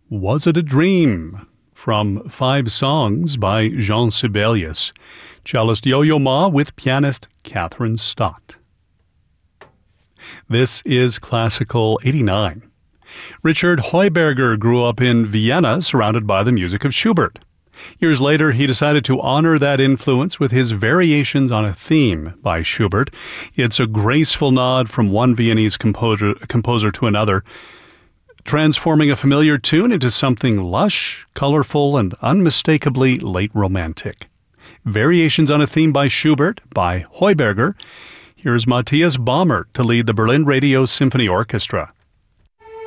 Was It a Dream? From 5 Songs by Jean Sibelius. Cellist Yo-Yo Ma with pianist Catherine Stott. This is Classical 89. Richard Heuberger grew up in Vienna surrounded by the music of Schubert. Years later, he decided to honor that influence with his Variations on a Theme by Schubert. It's a graceful nod from one Viennese composer to another, transforming a familiar tune into something lush, colorful, and unmistakably late romantic. Variations on a Theme by Schubert by Heuberger. Here's Matthias Baumert to lead the Berlin Radio Symphony Orchestra.